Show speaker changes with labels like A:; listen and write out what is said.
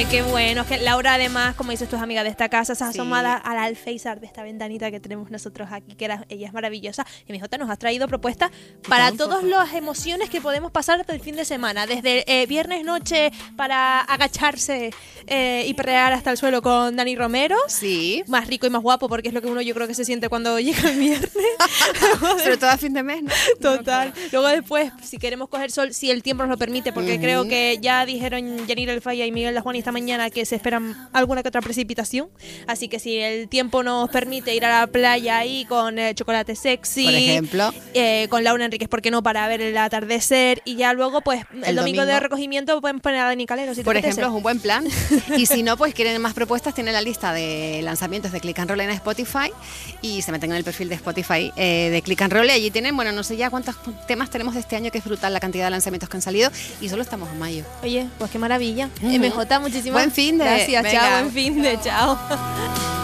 A: Oye, qué bueno. Es que Laura, además, como dices, tú es amiga de esta casa, se ha
B: Sí.
A: asomada al alféizar de esta ventanita que tenemos nosotros aquí, que ella es maravillosa. Y mi Jota nos ha traído propuestas para todas las emociones que podemos pasar del fin de semana. Desde viernes noche para agacharse y perrear hasta el suelo con Dani Romero.
B: Sí.
A: Más rico y más guapo, porque es lo que uno yo creo que se siente cuando llega el viernes.
B: Sobre todo a fin de mes, ¿no?
A: Total. Luego después, si queremos coger sol, si el tiempo nos lo permite, porque creo que ya dijeron Yanira El Falla y Miguel La Juan esta mañana que se esperan alguna que otra precipitación. Así que si el tiempo nos permite ir a la playa ahí con chocolate sexy,
B: Por ejemplo,
A: con Laura Enríquez, ¿por qué no? Para ver el atardecer. Y ya luego, pues, el domingo de recogimiento podemos poner a Dani Calero. Si
B: por ejemplo, es un buen plan. Y si no, pues quieren más propuestas, tienen la lista de lanzamientos de Click and Roll en Spotify y se meten en el perfil de Spotify de Click and Roll y allí tienen, bueno, no sé ya cuántos temas tenemos de este año, que es brutal la cantidad de lanzamientos que han salido y solo estamos en mayo.
A: Oye, pues qué maravilla. MJ, muchísimas
B: Buen fin de.
A: gracias.
B: Venga.
A: Chao, buen fin de. Chao.